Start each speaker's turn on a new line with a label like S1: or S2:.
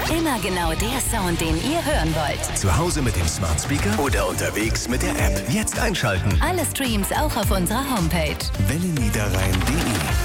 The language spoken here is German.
S1: Immer genau der Sound, den ihr hören wollt.
S2: Zu Hause mit dem Smart Speaker oder unterwegs mit der App. Jetzt einschalten.
S1: Alle Streams auch auf unserer Homepage.
S2: welleniederrhein.de